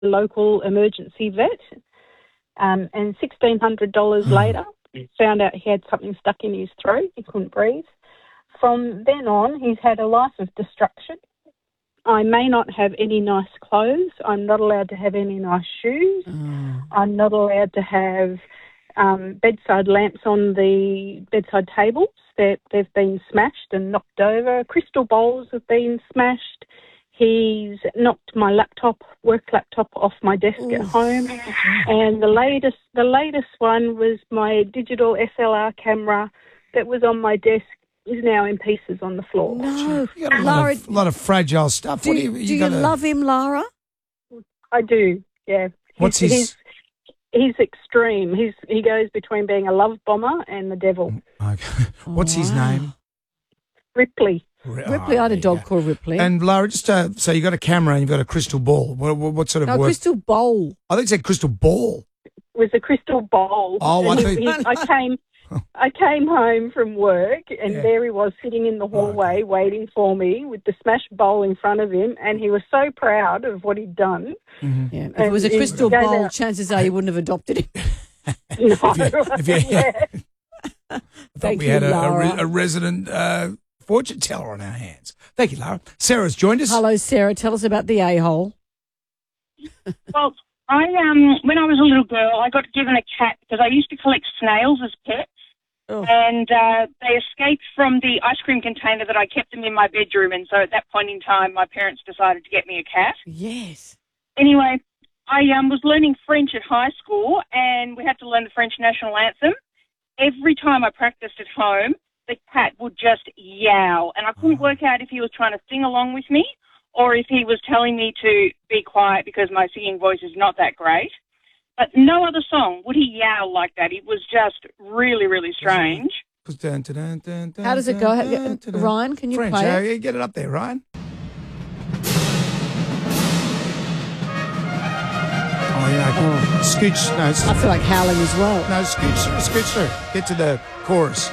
local emergency vet. And $1,600 later, found out he had something stuck in his throat. He couldn't breathe. From then on, he's had a life of destruction. I may not have any nice clothes. I'm not allowed to have any nice shoes. I'm not allowed to have bedside lamps on the bedside tables. They've been smashed and knocked over. Crystal bowls have been smashed. He's knocked my work laptop off my desk at home. And the latest one was my digital SLR camera that was on my desk is now in pieces on the floor. No. You got a lot of fragile stuff. Do you love him, Lara? I do, yeah. What's his... He's extreme. He goes between being a love bomber and the devil. Okay. What's his name? Ripley. Ripley, I had a dog called Ripley. And Lara, just so you got a camera and you've got a crystal ball. What sort of work? Crystal bowl. I think it said crystal ball. It was a crystal bowl. Oh, I came home from work and there he was sitting in the hallway waiting for me with the smashed bowl in front of him, and he was so proud of what he'd done. Mm-hmm. Yeah. If it was a crystal bowl, chances are you wouldn't have adopted him. No. I thought we had a resident fortune teller on our hands. Thank you, Lara. Sarah's joined us. Hello, Sarah. Tell us about the a-hole. Well, when I was a little girl, I got given a cat because I used to collect snails as pets. Oh. And they escaped from the ice cream container that I kept them in my bedroom. And so at that point in time, my parents decided to get me a cat. Yes. Anyway, I was learning French at high school, and we had to learn the French national anthem. Every time I practiced at home, the cat would just yowl. And I couldn't work out if he was trying to sing along with me or if he was telling me to be quiet because my singing voice is not that great. But no other song would he yowl like that. It was just really, really strange. How does it go? Ryan, can you French, play it? Get it up there, Ryan. Scooch. No, I feel like howling as well. No, scooch through. Get to the chorus.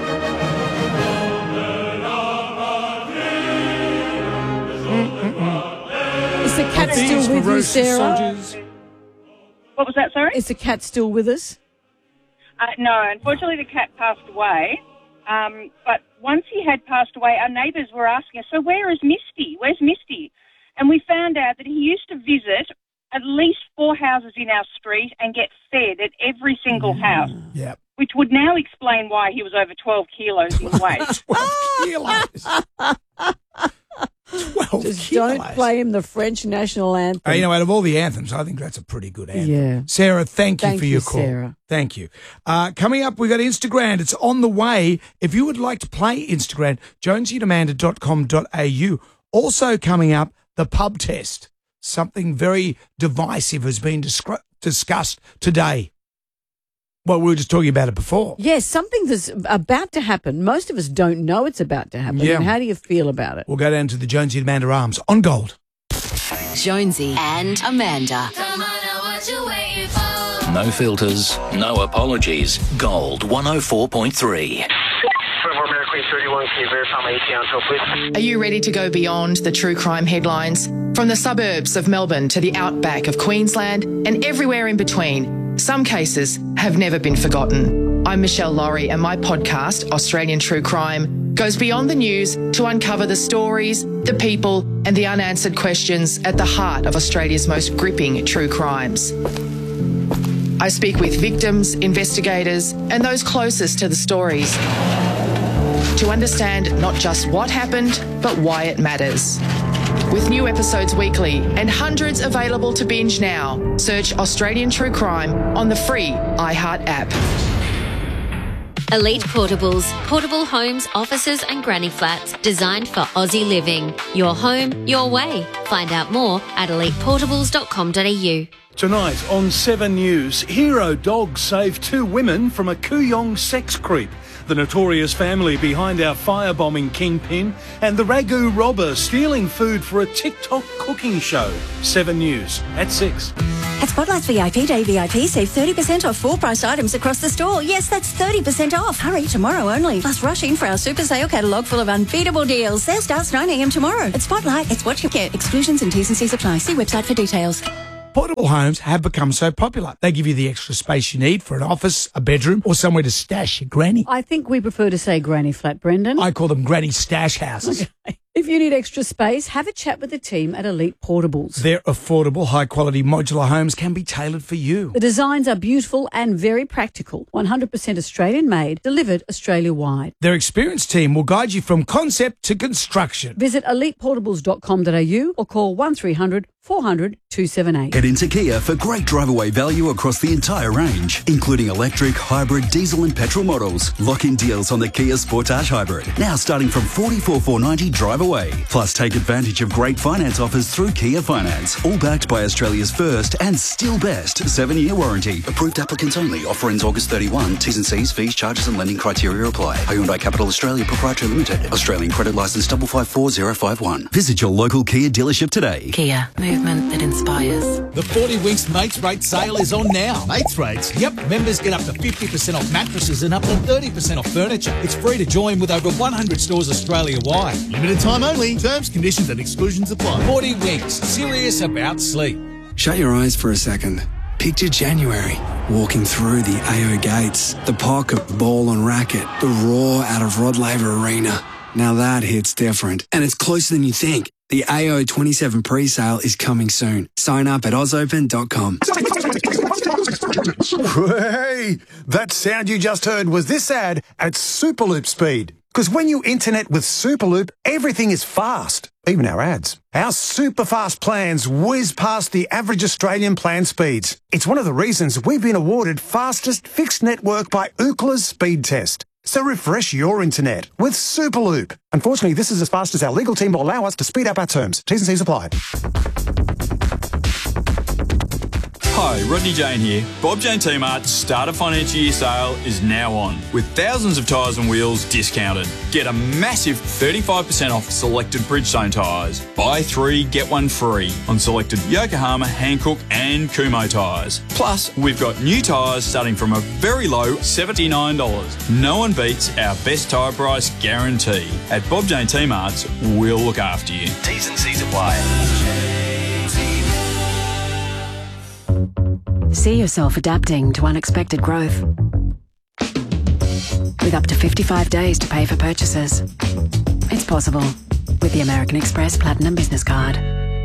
Is the cat still with you, Sarah? Soldiers. What was that, sorry? Is the cat still with us? No, unfortunately the cat passed away. But once he had passed away, our neighbours were asking us, so where is Misty? Where's Misty? And we found out that he used to visit at least 4 houses in our street and get fed at every single house. Yep. Which would now explain why he was over 12 kilos in weight. 12 kilos. 12 Just kilos. don't play him the French national anthem. You know, out of all the anthems, I think that's a pretty good anthem. Yeah. Sarah, thank you for your call. Sarah. Thank you. Coming up, we've got Instagram. It's on the way. If you would like to play Instagram, jonesyandamanda.com.au. Also coming up, the pub test. Something very divisive has been discussed today. Well, we were just talking about it before. Yes, something that's about to happen. Most of us don't know it's about to happen. Yeah. And how do you feel about it? We'll go down to the Jonesy and Amanda Arms on Gold. Jonesy and Amanda. Come on, now what you waiting for? No filters, no apologies. Gold 104.3. Are you ready to go beyond the true crime headlines? From the suburbs of Melbourne to the outback of Queensland and everywhere in between, some cases have never been forgotten. I'm Michelle Laurie, and my podcast, Australian True Crime, goes beyond the news to uncover the stories, the people and the unanswered questions at the heart of Australia's most gripping true crimes. I speak with victims, investigators and those closest to the stories to understand not just what happened, but why it matters. With new episodes weekly and hundreds available to binge now, search Australian True Crime on the free iHeart app. Elite Portables, portable homes, offices and granny flats designed for Aussie living. Your home, your way. Find out more at eliteportables.com.au. Tonight on 7 News, hero dogs save 2 women from a Kooyong sex creep, the notorious family behind our firebombing kingpin, and the ragu robber stealing food for a TikTok cooking show. 7 News at 6. At Spotlight's VIP Day VIP, save 30% off full price items across the store. Yes, that's 30% off. Hurry, tomorrow only. Plus rush in for our super sale catalogue full of unbeatable deals. Sale starts 9 a.m. tomorrow. At Spotlight, it's what you get. Exclusions and T's and C's apply. See website for details. Portable homes have become so popular. They give you the extra space you need for an office, a bedroom, or somewhere to stash your granny. I think we prefer to say granny flat, Brendan. I call them granny stash houses. Okay. If you need extra space, have a chat with the team at Elite Portables. Their affordable, high-quality modular homes can be tailored for you. The designs are beautiful and very practical. 100% Australian-made, delivered Australia-wide. Their experienced team will guide you from concept to construction. Visit eliteportables.com.au or call 1300 400 278. Head into Kia for great drive-away value across the entire range, including electric, hybrid, diesel and petrol models. Lock-in deals on the Kia Sportage Hybrid, now starting from $44,490 drive-away. Plus, take advantage of great finance offers through Kia Finance, all backed by Australia's first and still best 7-year warranty. Approved applicants only. Offer ends August 31. T's and C's, fees, charges and lending criteria apply. Hyundai Capital Australia Proprietary Limited. Australian credit licence 554051. Visit your local Kia dealership today. Kia. Movement that inspires. The 40 Winks Mates Rate sale is on now. Mates Rates? Yep. Members get up to 50% off mattresses and up to 30% off furniture. It's free to join with over 100 stores Australia-wide. Limited time only. Terms, conditions and exclusions apply. 40 Winks. Serious about sleep. Shut your eyes for a second. Picture January, walking through the AO gates, the pocket, ball and racket, the roar out of Rod Laver Arena. Now that hits different, and it's closer than you think. The AO 27 pre-sale is coming soon. Sign up at ozopen.com. Hey, that sound you just heard was this ad at Superloop speed. Because when you internet with Superloop, everything is fast, even our ads. Our super fast plans whiz past the average Australian plan speeds. It's one of the reasons we've been awarded fastest fixed network by Ookla's speed test. So refresh your internet with Superloop. Unfortunately, this is as fast as our legal team will allow us to speed up our terms. T's and C's apply. Hi, Rodney Jane here. Bob Jane T-Mart's start of financial year sale is now on, with thousands of tyres and wheels discounted. Get a massive 35% off selected Bridgestone tyres. Buy 3, get 1 free on selected Yokohama, Hankook and Kumho tyres. Plus, we've got new tyres starting from a very low $79. No one beats our best tyre price guarantee. At Bob Jane T-Mart's, we'll look after you. T's and C's apply. See yourself adapting to unexpected growth. With up to 55 days to pay for purchases. It's possible with the American Express Platinum Business Card.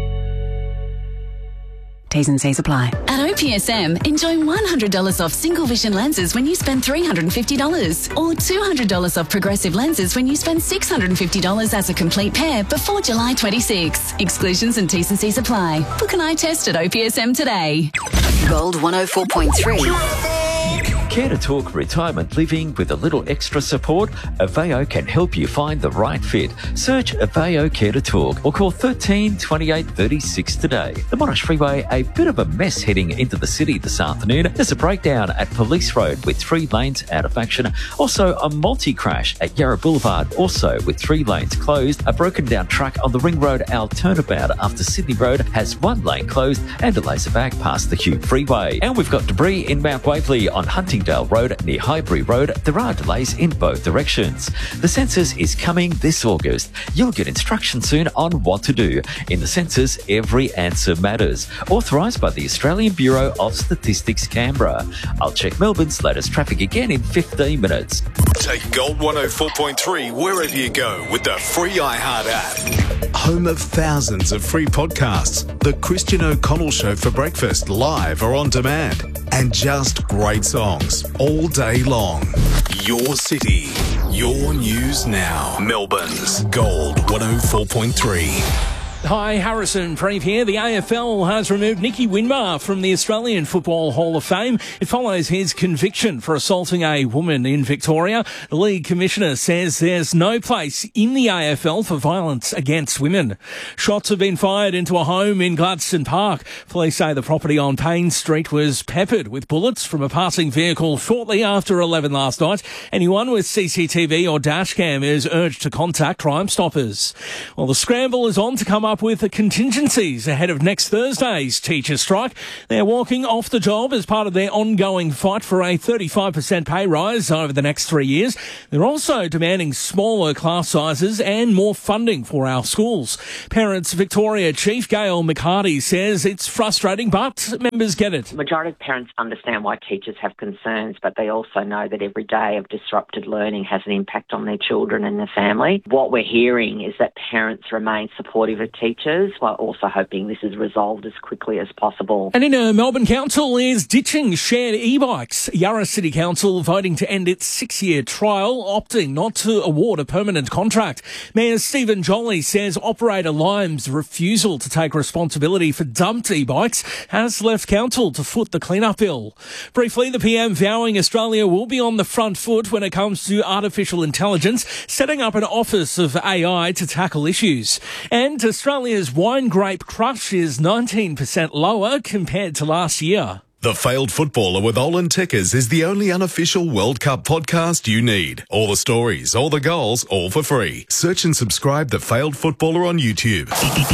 T's and C's apply. At OPSM, enjoy $100 off single vision lenses when you spend $350 or $200 off progressive lenses when you spend $650 as a complete pair before July 26. Exclusions and T's and C's apply. Book an eye test at OPSM today. Gold 104.3. Care to talk retirement living with a little extra support? Aveo can help you find the right fit. Search Aveo Care to Talk or call 13 28 36 today. The Monash Freeway, a bit of a mess heading into the city this afternoon. There's a breakdown at Police Road with 3 lanes out of action. Also a multi-crash at Yarra Boulevard, also with 3 lanes closed. A broken down truck on the Ring Road Owl turnabout after Sydney Road has 1 lane closed and delays are back past the Hugh Freeway. And we've got debris in Mount Waverley on Huntingdale Road near Highbury Road. There are delays in both directions. The census is coming this August. You'll get instructions soon on what to do. In the census, every answer matters. Authorised by the Australian Bureau of Statistics, Canberra. I'll check Melbourne's latest traffic again in 15 minutes. Take Gold 104.3 wherever you go with the free iHeart app. Home of thousands of free podcasts. The Christian O'Connell Show for breakfast, live or on demand. And just great songs all day long. Your city, your news now. Melbourne's Gold 104.3. Hi, Harrison Preeve here. The AFL has removed Nicky Winmar from the Australian Football Hall of Fame. It follows his conviction for assaulting a woman in Victoria. The league commissioner says there's no place in the AFL for violence against women. Shots have been fired into a home in Gladstone Park. Police say the property on Payne Street was peppered with bullets from a passing vehicle shortly after 11 last night. Anyone with CCTV or dashcam is urged to contact Crime Stoppers. Well, the scramble is on to come up with the contingencies ahead of next Thursday's teacher strike. They're walking off the job as part of their ongoing fight for a 35% pay rise over the next 3 years. They're also demanding smaller class sizes and more funding for our schools. Parents Victoria Chief Gail McHardy says it's frustrating, but members get it. The majority of parents understand why teachers have concerns, but they also know that every day of disrupted learning has an impact on their children and their family. What we're hearing is that parents remain supportive of teachers while also hoping this is resolved as quickly as possible. And Melbourne Council is ditching shared e-bikes. Yarra City Council voting to end its 6-year trial, opting not to award a permanent contract. Mayor Stephen Jolly says operator Lime's refusal to take responsibility for dumped e-bikes has left council to foot the clean-up bill. Briefly, the PM vowing Australia will be on the front foot when it comes to artificial intelligence, setting up an office of AI to tackle issues. And Australia's wine grape crush is 19% lower compared to last year. The Failed Footballer with Olin Tickers is the only unofficial World Cup podcast you need. All the stories, all the goals, all for free. Search and subscribe The Failed Footballer on YouTube.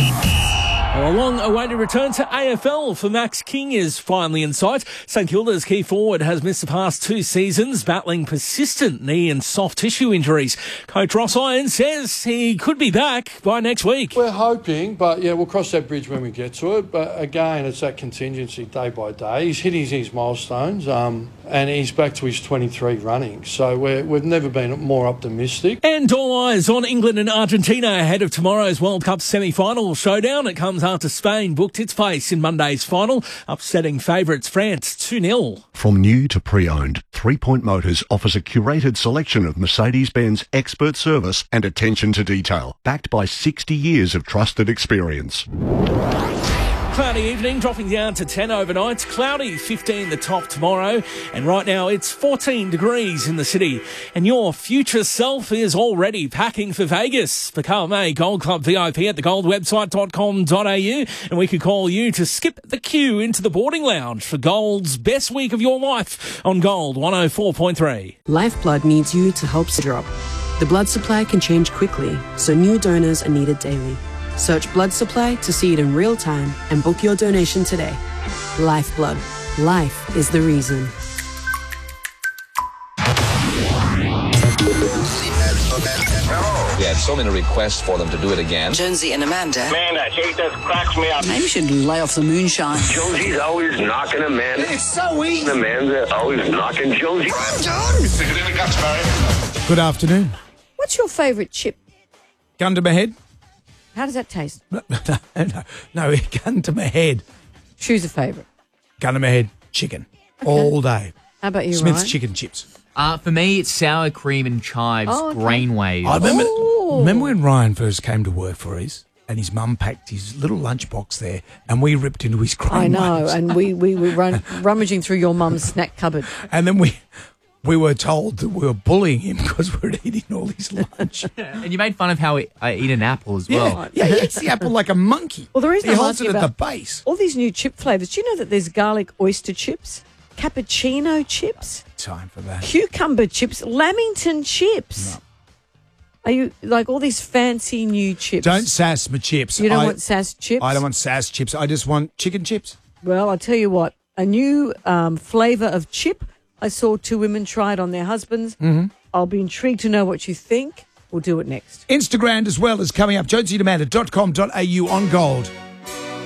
A long-awaited return to AFL for Max King is finally in sight. St Kilda's key forward has missed the past 2 seasons, battling persistent knee and soft tissue injuries. Coach Ross Irons says he could be back by next week. We're hoping, but yeah, we'll cross that bridge when we get to it. But again, it's that contingency day by day. He's hitting his milestones, and he's back to his 23 running. So we've never been more optimistic. And all eyes on England and Argentina ahead of tomorrow's World Cup semi-final showdown. It comes after Spain booked its place in Monday's final, upsetting favourites France 2-0. From new to pre-owned, 3 Point Motors offers a curated selection of Mercedes-Benz expert service and attention to detail, backed by 60 years of trusted experience. Cloudy evening, dropping down to 10 overnight. Cloudy, 15 the top tomorrow. And right now it's 14 degrees in the city. And your future self is already packing for Vegas. Become a Gold Club VIP at thegoldwebsite.com.au. And we could call you to skip the queue into the boarding lounge for Gold's best week of your life on Gold 104.3. Lifeblood needs you to help drop. The blood supply can change quickly, so new donors are needed daily. Search blood supply to see it in real time and book your donation today. Lifeblood. Life is the reason. We had so many requests for them to do it again. Jonesy and Amanda. Man, I hate that cracks me up. Maybe you should lay off the moonshine. Jonesy's always knocking Amanda. It's so easy. Amanda always knocking Jonesy. Stick it in the guts, Barry. Good afternoon. What's your favourite chip? Gun to my head. How does that taste? No, gun to my head. Choose a favourite. Gun to my head, chicken. Okay. All day. How about you, Smith's Ryan? chicken chips. For me, it's sour cream and chives, grain waves. I remember when Ryan first came to work for us, and his mum packed his little lunchbox there, and we ripped into his grain I know, waves. and we were rummaging through your mum's snack cupboard. And then we were told that we were bullying him because we were eating all his lunch. And you made fun of how I eat an apple as well. Yeah, he eats the apple like a monkey. Well, the reason he I'm holds it asking at the about base. all these new chip flavours, do you know that there's garlic oyster chips, cappuccino chips, time for that, cucumber chips, lamington chips? No. Are you like all these fancy new chips? Don't sass my chips. You don't want sass chips? I don't want sass chips. I just want chicken chips. Well, I'll tell you what, a new flavour of chip. I saw 2 women try it on their husbands. Mm-hmm. I'll be intrigued to know what you think. We'll do it next. Instagram as well is coming up. JonesieDamanda.com.au on Gold.